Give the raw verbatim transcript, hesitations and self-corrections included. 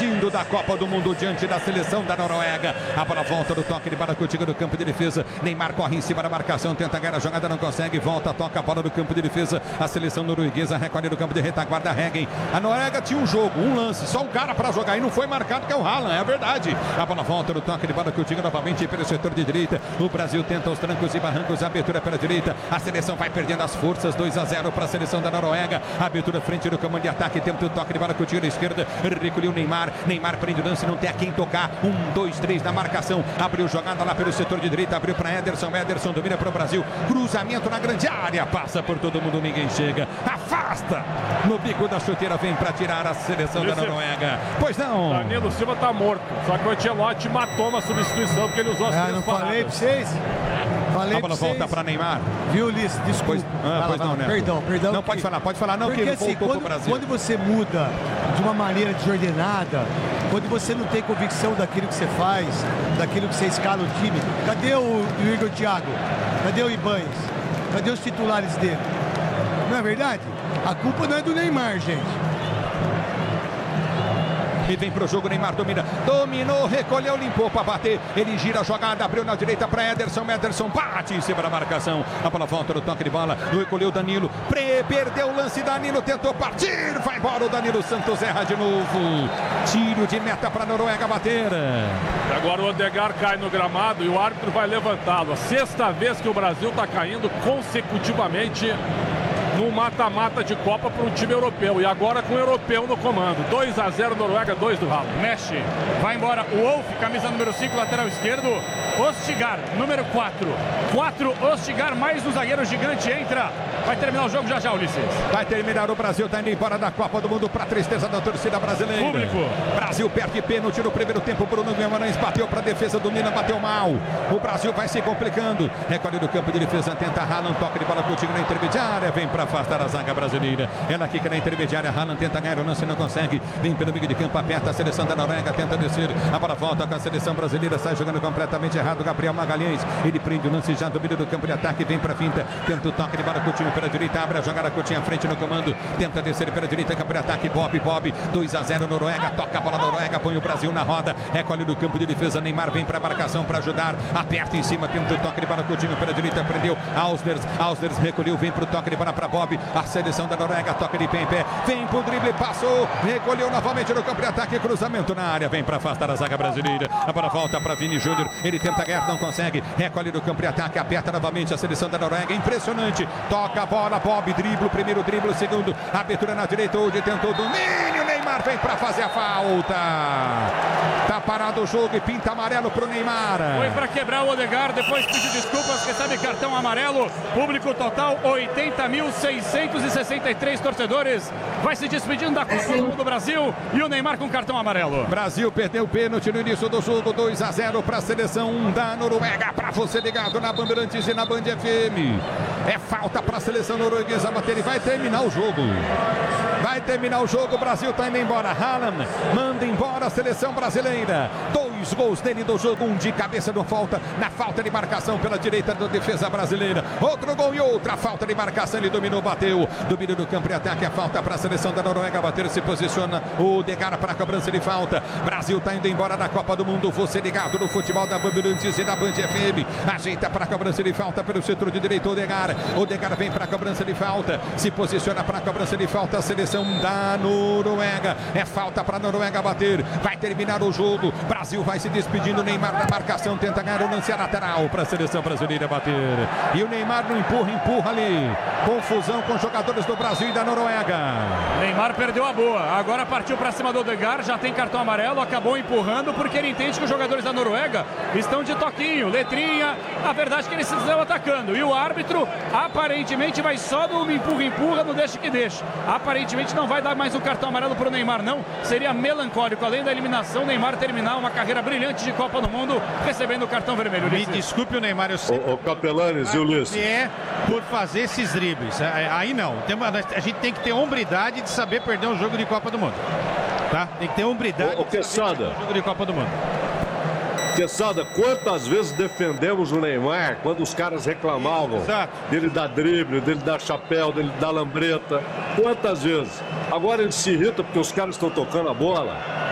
lindo da Copa do Mundo diante da seleção da Noruega. A bola volta do toque de Baracutinga do campo de defesa. Neymar corre em cima da marcação, tenta ganhar a jogada, não consegue, volta, toca a bola do campo de defesa. A seleção norueguesa recolhe do campo de retaguarda, Heggen. A Noruega tinha um jogo, um lance, só um cara para jogar e não foi marcado, que é o Haaland, é verdade. A bola volta do toque de Baracutinga novamente pelo setor de direita. O Brasil tenta os trancos e barrancos, a abertura pela direita. A seleção vai perdendo as forças, dois a zero para a seleção da Noruega. A abertura frente do comando de ataque, tenta o toque de Baracutinga na esquerda. Recolheu o Neymar. Neymar prende o lance, não tem a quem tocar. Um, dois, três na marcação. Abriu jogada lá pelo setor de direita, abriu para Ederson. Ederson domina para o Brasil. Cruzamento na grande área. Passa por todo mundo, ninguém chega. Afasta. No bico da chuteira, vem para tirar a seleção da Noruega. Pois não. Danilo Silva tá morto. Só que o Ancelotti matou na substituição porque ele usou as ah, três não paradas. falei pra vocês? Falei a bola volta para Neymar. Viu, Ulisses? Desculpa. Pois, ah, pois não, né? Perdão, perdão. Não, que... pode falar, pode falar. Não, porque, que ele assim, voltou quando, pro Brasil. quando você muda de uma maneira desordenada, quando você não tem convicção daquilo que você faz, daquilo que você escala o time, cadê o, o Igor Thiago? Cadê o Ibanez? Cadê os titulares dele? Não é verdade? A culpa não é do Neymar, gente. E vem pro jogo, Neymar domina, dominou, recolheu, limpou para bater, ele gira a jogada, abriu na direita para Ederson, Ederson bate em cima da marcação, a bola volta no toque de bola, recolheu Danilo, pre perdeu o lance, Danilo tentou partir, vai embora o Danilo Santos, erra de novo, tiro de meta para a Noruega bater. Agora o Odegaard cai no gramado e o árbitro vai levantá-lo, a sexta vez que o Brasil está caindo consecutivamente no mata-mata de Copa para um time europeu. E agora com o europeu no comando. dois a zero Noruega, dois do Haaland. Mexe. Vai embora o Wolf, camisa número cinco, lateral esquerdo. Ostigar, número quatro. quatro, Ostigar, mais um zagueiro gigante entra. Vai terminar o jogo já já, Ulisses. Vai terminar, o Brasil está indo embora da Copa do Mundo para tristeza da torcida brasileira. Público. Brasil perde pênalti no primeiro tempo. Bruno Guimarães bateu para a defesa, domina, bateu mal. O Brasil vai se complicando. Recolhe do campo de defesa, tenta Haaland, toque de bola contigo na intermediária. Vem para afastar a zaga brasileira. Ela quica na intermediária, Haaland tenta ganhar o lance, não consegue. Vem pelo meio de campo, aperta a seleção da Noruega, tenta descer. A bola volta com a seleção brasileira, sai jogando completamente errado. Gabriel Magalhães, ele prende o lance, já domina do campo de ataque, vem para a finta, tenta o toque de bola Coutinho pela direita, abre a jogada, Coutinho à frente no comando, tenta descer pela direita, campo de ataque, Bob, Bob, dois a zero Noruega, toca a bola Noruega, põe o Brasil na roda, recolhe do campo de defesa, Neymar vem para a marcação para ajudar, aperta em cima, tenta o toque de bola Coutinho pela direita, prendeu Ausders, Ausders recolheu, vem para o toque de bola para Bob, a seleção da Noruega, toca de pé em pé, vem pro drible, passou, recolheu novamente no campo de ataque, cruzamento na área, vem para afastar a zaga brasileira, a bola volta para Vini Júnior, ele tenta ganhar, não consegue, recolhe do campo de ataque, aperta novamente a seleção da Noruega, impressionante, toca a bola, Bob, dribla, primeiro dribla, segundo, abertura na direita, onde tentou domínio, Neymar vem para fazer a falta, tá parado o jogo e pinta amarelo pro Neymar. Foi para quebrar o Odegaard, depois pediu desculpas, recebe cartão amarelo, público total oitenta mil seiscentos e sessenta e três torcedores, vai se despedindo da Copa do Mundo do Brasil e o Neymar com cartão amarelo. Brasil perdeu o pênalti no início do jogo, dois a zero para a seleção da Noruega, para você ligado na Bandeirantes e na Band F M. É falta para a seleção norueguesa bater e vai terminar o jogo. Vai terminar o jogo, o Brasil está indo embora. Haaland manda embora a seleção brasileira. Dois gols dele do jogo, um de cabeça no falta, na falta de marcação pela direita da defesa brasileira. Outro gol e outra falta de marcação, ele dominou, bateu. Domínio do campo de ataque, a falta para a seleção da Noruega bater, se posiciona o Odegaard para a cobrança de falta. Brasil está indo embora da Copa do Mundo, você ligado no futebol da Bandeirantes e da Band F M. Ajeita para a cobrança de falta pelo setor de direito, Odegaard. Odegaard vem para a cobrança de falta, se posiciona para a cobrança de falta a seleção da Noruega. É falta para a Noruega bater, vai terminar o jogo. Brasil vai se despedindo, Neymar na marcação, tenta ganhar o lance lateral para a seleção brasileira bater. E o Neymar não empurra, empurra ali. Confusão com os jogadores do Brasil e da Noruega. Neymar perdeu a boa, agora partiu para cima do Odegaard, já tem cartão amarelo, acabou empurrando porque ele entende que os jogadores da Noruega estão de toquinho, letrinha, a verdade é que eles estão atacando. E o árbitro aparentemente vai só no empurra-empurra, no deixa que deixa. Aparentemente não vai dar mais um cartão amarelo para o Neymar, não. Seria melancólico, além da eliminação, Neymar terminar uma carreira brilhante de Copa do Mundo, recebendo o cartão vermelho. Me desculpe o Neymar, eu sei. O, o Capelanes e o Luiz. É por fazer esses dribles. Aí não. Tem uma, a gente tem que ter hombridade de saber perder um jogo de Copa do Mundo. Tá? Tem que ter hombridade o, o de saber perder um jogo de Copa do Mundo. Quesada, quantas vezes defendemos o Neymar quando os caras reclamavam Exato. dele dar drible, dele dar chapéu, dele dar lambreta? Quantas vezes? Agora ele se irrita porque os caras estão tocando a bola.